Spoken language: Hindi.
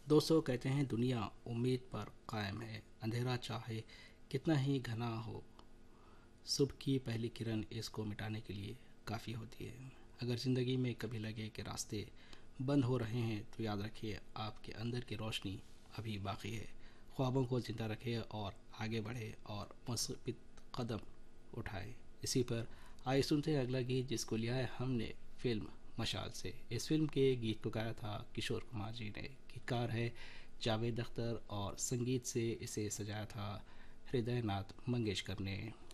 दोस्तों कहते हैं दुनिया उम्मीद पर कायम है। अंधेरा चाहे कितना ही घना हो, सुबह की पहली किरण इसको मिटाने के लिए काफ़ी होती है। अगर ज़िंदगी में कभी लगे कि रास्ते बंद हो रहे हैं तो याद रखिए, आपके अंदर की रोशनी अभी बाकी है। ख्वाबों को जिंदा रखिए और आगे बढ़े और मुस्बित कदम उठाए। इसी पर आइए सुनते हैं अगला गीत जिसको लिया है हमने फिल्म मशाल से। इस फिल्म के गीत को गाया था किशोर कुमार जी ने। गीतकार है जावेद अख्तर और संगीत से इसे सजाया था हृदयनाथ मंगेशकर ने।